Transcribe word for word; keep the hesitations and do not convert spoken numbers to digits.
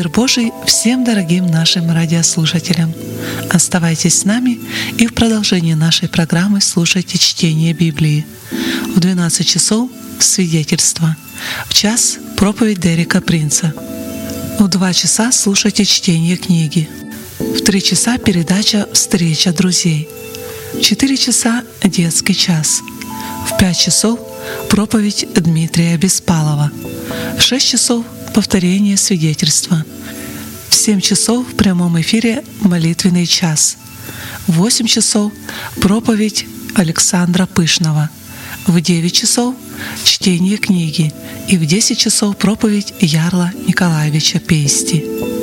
Мир Божий всем дорогим нашим радиослушателям! Оставайтесь с нами и в продолжении нашей программы слушайте чтение Библии. В двенадцать часов — свидетельство, в час — проповедь Дерека Принца. В два часа слушайте чтение книги. В три часа передача «Встреча друзей». В четыре часа детский час. В пять часов проповедь Дмитрия Беспалова. В шесть часов повторение свидетельства. В семь часов в прямом эфире молитвенный час. В восемь часов проповедь Александра Пышного. В девять часов чтение книги. И в десять часов проповедь Ярла Николаевича Пейсти.